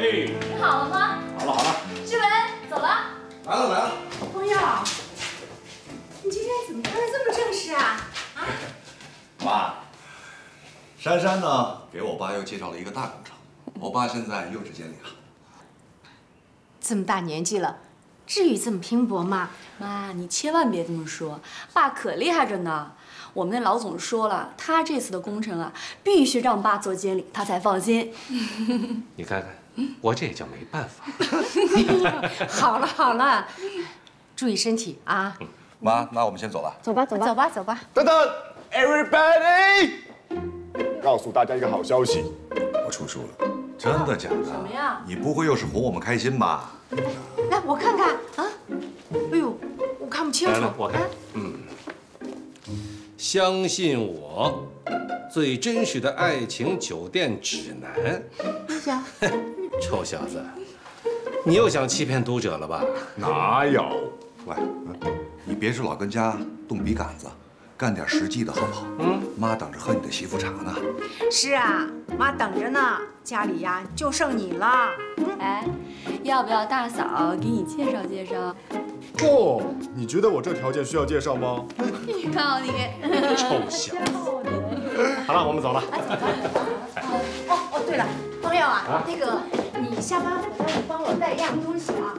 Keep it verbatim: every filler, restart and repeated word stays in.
哎， 你好了吗？ 好了好了， 志文，走了。 来了来了。 朋友，你今天怎么穿得这么正式啊？啊？ 妈，珊珊呢，给我爸又介绍了一个大工程，我爸现在幼稚监理了。 这么大年纪了，至于这么拼搏吗？ 妈，你千万别这么说，爸可厉害着呢。我们那老总说了，他这次的工程啊，必须让爸做监理，他才放心。 你看看，我这也叫没办法。 好了好了，注意身体啊！ 妈，那我们先走了。 走吧走吧走吧走吧。 等等 ，everybody， 告诉大家一个好消息， 我出书了。真的假的？ 什么呀？ 你不会又是哄我们开心吧？ 来，我看看啊！哎呦，我看不清楚。 来来，我看，嗯，相信我，最真实的爱情酒店指南。 呀， 臭小子，你又想欺骗读者了吧？ 哪有？ 喂，你别是老跟家动笔杆子，干点实际的好不好？嗯，妈等着喝你的媳妇茶呢。 是啊，妈等着呢。家里呀，就剩你了。 哎，要不要大嫂给你介绍介绍？ 哦，你觉得我这条件需要介绍吗？ 你看你， 臭小子！好了，我们走了。 哦哦，对了，朋友啊，那个你下班回来你帮我带一样东西啊。